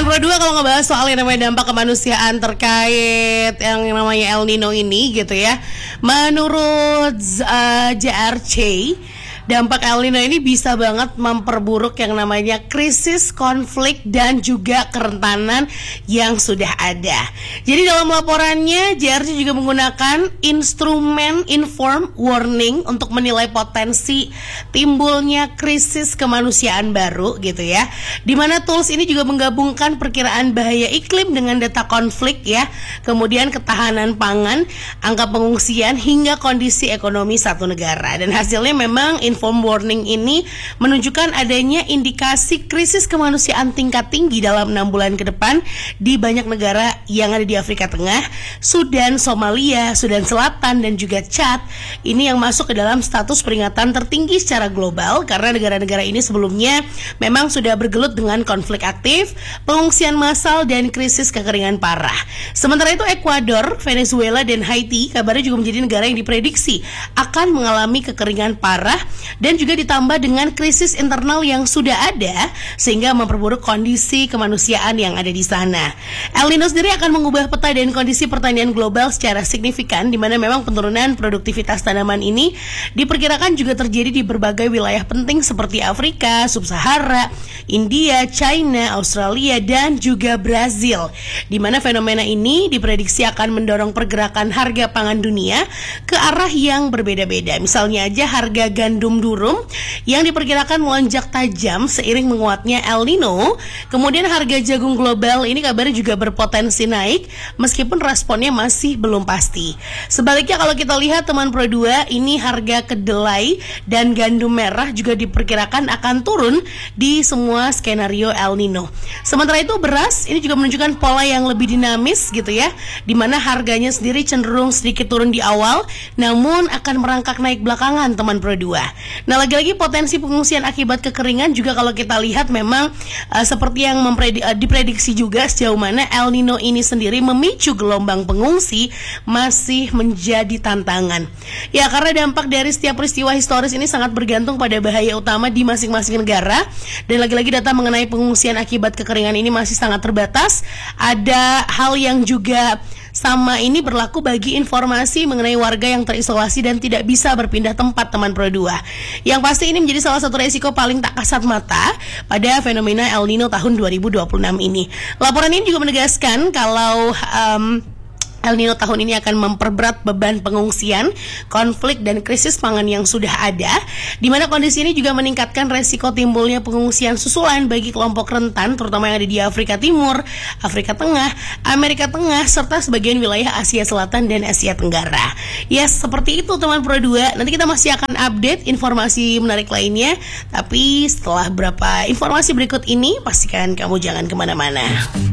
Teman Pro 2 kalau ngebahas soal yang namanya dampak kemanusiaan terkait yang namanya El Nino ini gitu ya. Menurut JRC, dampak El Nino ini bisa banget memperburuk yang namanya krisis, konflik, dan juga kerentanan yang sudah ada. Jadi dalam laporannya, JRC juga menggunakan instrumen informed warning untuk menilai potensi timbulnya krisis kemanusiaan baru gitu ya. Dimana tools ini juga menggabungkan perkiraan bahaya iklim dengan data konflik ya, kemudian ketahanan pangan, angka pengungsian, hingga kondisi ekonomi satu negara. Dan hasilnya memang inform warning ini menunjukkan adanya indikasi krisis kemanusiaan tingkat tinggi dalam 6 bulan ke depan di banyak negara yang ada di Afrika Tengah, Sudan, Somalia, Sudan Selatan, dan juga Chad. Ini yang masuk ke dalam status peringatan tertinggi secara global karena negara-negara ini sebelumnya memang sudah bergelut dengan konflik aktif, pengungsian massal, dan krisis kekeringan parah. Sementara itu Ekuador, Venezuela, dan Haiti kabarnya juga menjadi negara yang diprediksi akan mengalami kekeringan parah dan juga ditambah dengan krisis internal yang sudah ada sehingga memperburuk kondisi kemanusiaan yang ada di sana. El Nino sendiri akan mengubah peta dan kondisi pertanian global secara signifikan, di mana memang penurunan produktivitas tanaman ini diperkirakan juga terjadi di berbagai wilayah penting seperti Afrika, Sub-Sahara, India, China, Australia, dan juga Brazil, di mana fenomena ini diprediksi akan mendorong pergerakan harga pangan dunia ke arah yang berbeda-beda. Misalnya aja harga gandum durum yang diperkirakan melonjak tajam seiring menguatnya El Nino. Kemudian harga jagung global ini kabarnya juga berpotensi naik meskipun responnya masih belum pasti. Sebaliknya kalau kita lihat teman Pro 2, ini harga kedelai dan gandum merah juga diperkirakan akan turun di semua skenario El Nino. Sementara itu beras ini juga menunjukkan pola yang lebih dinamis gitu ya, di mana harganya sendiri cenderung sedikit turun di awal namun akan merangkak naik belakangan teman Pro 2. Nah, lagi-lagi potensi pengungsian akibat kekeringan juga kalau kita lihat memang seperti yang diprediksi juga sejauh mana El Nino ini sendiri memicu gelombang pengungsi masih menjadi tantangan. Ya, karena dampak dari setiap peristiwa historis ini sangat bergantung pada bahaya utama di masing-masing negara. Dan lagi-lagi data mengenai pengungsian akibat kekeringan ini masih sangat terbatas. Ada hal yang juga sama ini berlaku bagi informasi mengenai warga yang terisolasi dan tidak bisa berpindah tempat teman Pro 2. Yang pasti ini menjadi salah satu resiko paling tak kasat mata pada fenomena El Nino tahun 2026 ini. Laporan ini juga menegaskan kalau El Nino tahun ini akan memperberat beban pengungsian, konflik, dan krisis pangan yang sudah ada, di mana kondisi ini juga meningkatkan resiko timbulnya pengungsian susulan bagi kelompok rentan, terutama yang ada di Afrika Timur, Afrika Tengah, Amerika Tengah, serta sebagian wilayah Asia Selatan dan Asia Tenggara. Ya, seperti itu teman Pro 2. Nanti kita masih akan update informasi menarik lainnya, tapi setelah beberapa informasi berikut ini, pastikan kamu jangan kemana-mana.